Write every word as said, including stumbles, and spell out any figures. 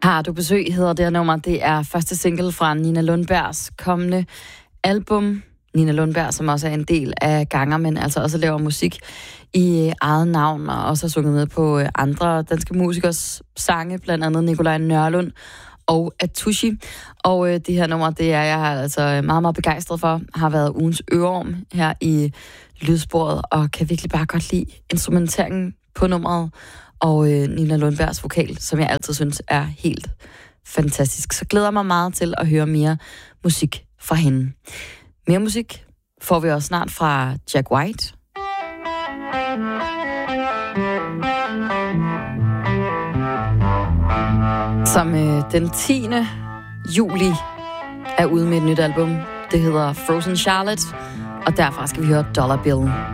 Har du besøg, hedder det her nummer. Det er første single fra Nina Lundbergs kommende album. Nina Lundberg, som også er en del af Ganger, men altså også laver musik i eget navn, og også har sunget med på andre danske musikers sange, blandt andet Nikolaj Nørlund og Atushi. Og øh, det her nummer, det er jeg altså meget, meget begejstret for, har været ugens øreorm her i lydsporet, og kan virkelig bare godt lide instrumenteringen på nummeret, og øh, Nina Lundbergs vokal, som jeg altid synes er helt fantastisk. Så glæder mig meget til at høre mere musik fra hende. Mere musik får vi også snart fra Jack White. Som øh, den tiende juli er ude med et nyt album. Det hedder Frozen Charlotte, og derfra skal vi høre Dollar Bill.